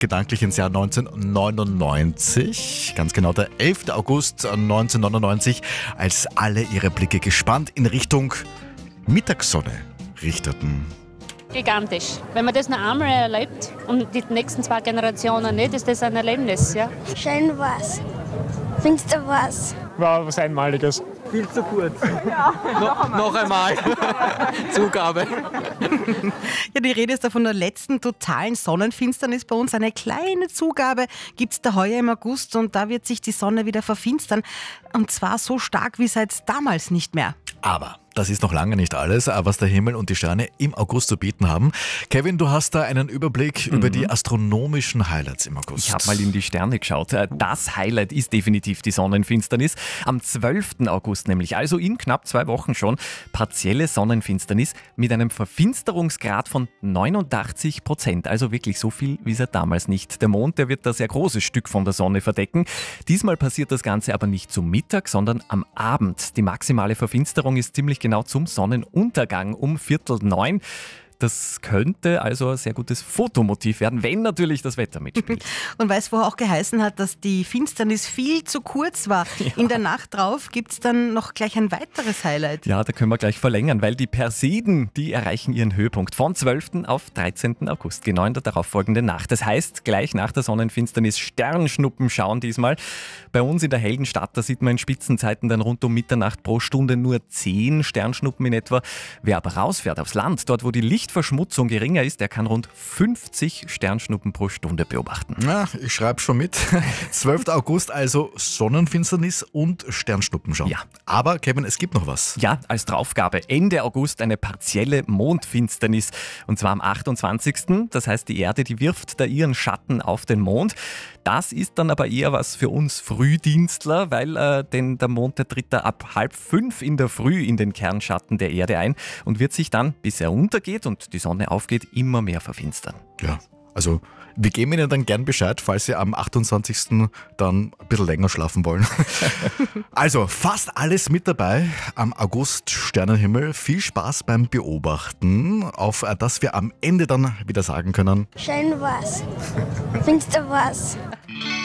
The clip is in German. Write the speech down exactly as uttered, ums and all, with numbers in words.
gedanklich ins Jahr neunzehnhundertneunundneunzig, ganz genau der elfter August neunzehnhundertneunundneunzig, als alle ihre Blicke gespannt in Richtung Mittagssonne richteten. Gigantisch. Wenn man das noch einmal erlebt und die nächsten zwei Generationen nicht, ist das ein Erlebnis. Ja? Schön war's. Finster war's. War was Einmaliges. Viel zu kurz. Ja, no, noch einmal. Zugabe. Ja, die Rede ist da von der letzten totalen Sonnenfinsternis bei uns. Eine kleine Zugabe gibt es da heuer im August und da wird sich die Sonne wieder verfinstern. Und zwar so stark wie seit damals nicht mehr. Aber das ist noch lange nicht alles, was der Himmel und die Sterne im August zu bieten haben. Kevin, du hast da einen Überblick mhm. über die astronomischen Highlights im August. Ich habe mal in die Sterne geschaut. Das Highlight ist definitiv die Sonnenfinsternis. Am zwölften August nämlich, also in knapp zwei Wochen schon, partielle Sonnenfinsternis mit einem Verfinsterungsgrad von neunundachtzig Prozent. Also wirklich so viel wie seit damals nicht. Der Mond, der wird da sehr großes Stück von der Sonne verdecken. Diesmal passiert das Ganze aber nicht zum Mittag, sondern am Abend. Die maximale Verfinsterung ist ziemlich genau zum Sonnenuntergang um Viertel neun. Das könnte also ein sehr gutes Fotomotiv werden, wenn natürlich das Wetter mitspielt. Und weil es vorher auch geheißen hat, dass die Finsternis viel zu kurz war, ja. In der Nacht drauf gibt es dann noch gleich ein weiteres Highlight. Ja, da können wir gleich verlängern, weil die Persiden, die erreichen ihren Höhepunkt von zwölften auf dreizehnten August, genau in der darauffolgenden Nacht. Das heißt, gleich nach der Sonnenfinsternis Sternschnuppen schauen diesmal. Bei uns in der hellen Stadt, da sieht man in Spitzenzeiten dann rund um Mitternacht pro Stunde nur zehn Sternschnuppen in etwa. Wer aber rausfährt aufs Land, dort wo die Licht Verschmutzung geringer ist, der kann rund fünfzig Sternschnuppen pro Stunde beobachten. Ja, ich schreibe schon mit. zwölfter August, also Sonnenfinsternis und Sternschnuppen schauen. Ja. Aber Kevin, es gibt noch was. Ja, als Draufgabe Ende August eine partielle Mondfinsternis. Und zwar am achtundzwanzigsten Das heißt, die Erde, die wirft da ihren Schatten auf den Mond. Das ist dann aber eher was für uns Frühdienstler, weil äh, denn der Mond, der tritt da ab halb fünf in der Früh in den Kernschatten der Erde ein und wird sich dann, bis er untergeht und die Sonne aufgeht, immer mehr verfinstern. Ja, also wir geben Ihnen dann gern Bescheid, falls Sie am achtundzwanzigsten dann ein bisschen länger schlafen wollen. Also fast alles mit dabei am August-Sternenhimmel. Viel Spaß beim Beobachten, auf das wir am Ende dann wieder sagen können: Schön war's. Finster war's.